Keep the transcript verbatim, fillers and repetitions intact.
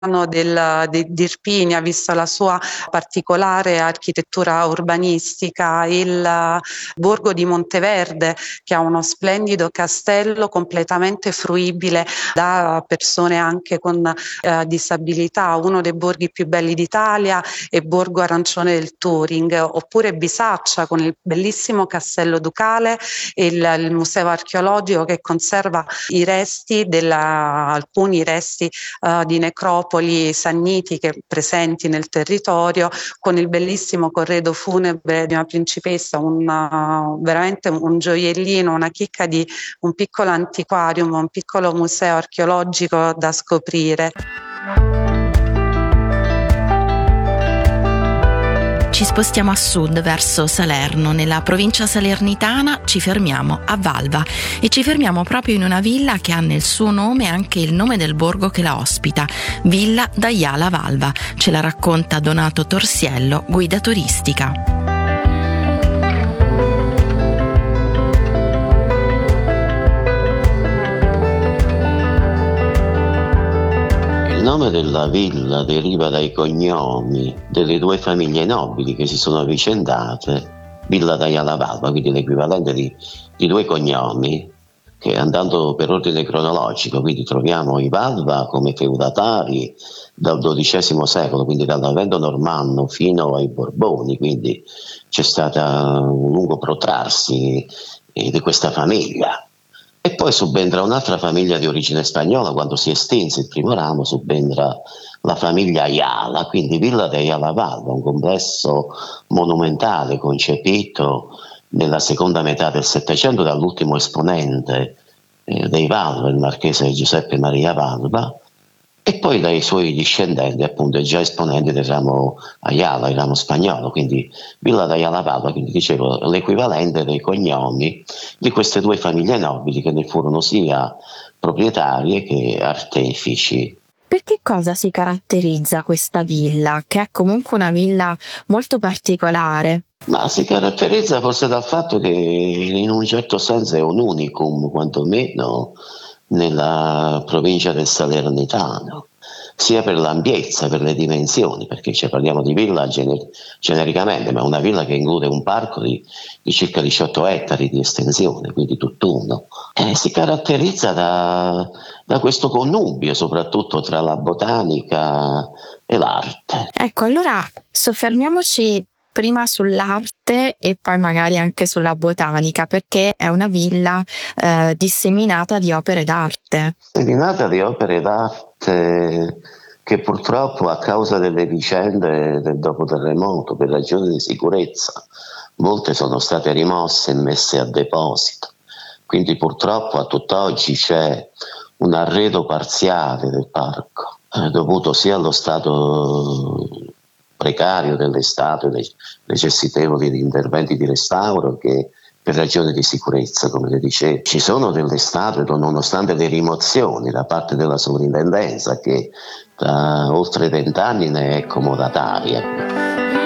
del, di, di Irpinia, visto la sua particolare architettura urbanistica, il borgo di Monteverde, che ha uno splendido castello completamente fruibile da persone anche con eh, disabilità, uno dei borghi più belli d'Italia, e Borgo Arancione del Turing, oppure Bisaccia con il bellissimo castello ducale e il, il museo archeologico che conserva i resti della, alcuni resti uh, di necropoli sannitiche presenti nel territorio, con il bellissimo corredo funebre di una principessa, un, uh, veramente un gioiellino, una chicca di un piccolo antiquarium, un piccolo museo archeologico da scoprire. Ci spostiamo a sud verso Salerno, nella provincia salernitana. Ci fermiamo a Valva e ci fermiamo proprio in una villa che ha nel suo nome anche il nome del borgo che la ospita, Villa d'Aiala Valva. Ce la racconta Donato Torsiello, guida turistica. Il nome della villa deriva dai cognomi delle due famiglie nobili che si sono avvicendate, Villa d'Aiala Valva, quindi l'equivalente di, di due cognomi, che andando per ordine cronologico, quindi troviamo i Valva come feudatari dal dodicesimo secolo, quindi dall'avvento normanno fino ai Borboni, quindi c'è stato un lungo protrarsi di questa famiglia. E poi subentra un'altra famiglia di origine spagnola. Quando si estinse il primo ramo subentra la famiglia Ayala, quindi Villa di Ayala Valva, un complesso monumentale concepito nella seconda metà del Settecento dall'ultimo esponente eh, dei Valva, il marchese Giuseppe Maria Valva, e poi dai suoi discendenti, appunto già esponenti del ramo Ayala, il ramo spagnolo, quindi Villa d'Ayala Valva, quindi dicevo l'equivalente dei cognomi di queste due famiglie nobili che ne furono sia proprietarie che artefici. Per che cosa si caratterizza questa villa, che è comunque una villa molto particolare? Ma si caratterizza forse dal fatto che in un certo senso è un unicum, quantomeno nella provincia del Salernitano, sia per l'ampiezza, per le dimensioni, perché cioè, parliamo di villa gener- genericamente, ma una villa che include un parco di, di circa diciotto ettari di estensione, quindi tutt'uno. Eh, si caratterizza da, da questo connubio, soprattutto tra la botanica e l'arte. Ecco, allora soffermiamoci prima sull'arte e poi magari anche sulla botanica, perché è una villa eh, disseminata di opere d'arte. Disseminata di opere d'arte che purtroppo a causa delle vicende del dopo terremoto, per ragioni di sicurezza, molte sono state rimosse e messe a deposito. Quindi purtroppo a tutt'oggi c'è un arredo parziale del parco, eh, dovuto sia allo stato precario delle statue necessitevoli di interventi di restauro che per ragioni di sicurezza, come le dicevo. Ci sono delle statue, nonostante le rimozioni da parte della sovrintendenza, che da oltre vent'anni ne è comodataria.